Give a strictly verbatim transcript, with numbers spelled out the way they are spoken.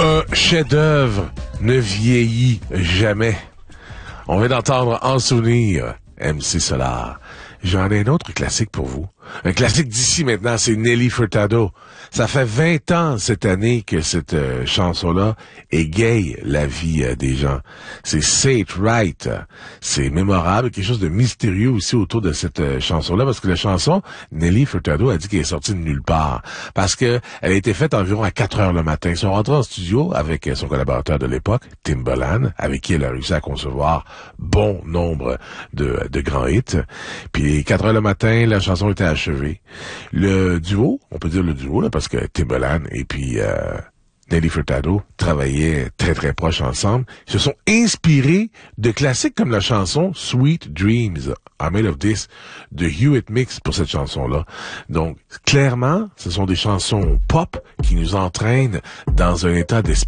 Un chef-d'œuvre ne vieillit jamais. On vient d'entendre En souvenir, M C Solar. J'en ai un autre classique pour vous. Un classique d'ici maintenant, c'est Nelly Furtado. Ça fait vingt ans cette année que cette euh, chanson-là égaye la vie euh, des gens. C'est Say It Right. C'est mémorable, quelque chose de mystérieux aussi autour de cette euh, chanson-là, parce que la chanson, Nelly Furtado a dit qu'elle est sortie de nulle part. Parce que elle a été faite environ à quatre heures le matin. Ils sont rentrés en studio avec euh, son collaborateur de l'époque, Timbaland, avec qui elle a réussi à concevoir bon nombre de, de grands hits. Puis quatre heures le matin, la chanson était achevée. Le duo, on peut dire le duo, là, parce que Timbaland et puis euh, Nelly Furtado travaillaient très très proches ensemble. Ils se sont inspirés de classiques comme la chanson Sweet Dreams, I'm Made of This, de Hewitt Mix pour cette chanson-là. Donc, clairement, ce sont des chansons pop qui nous entraînent dans un état d'esprit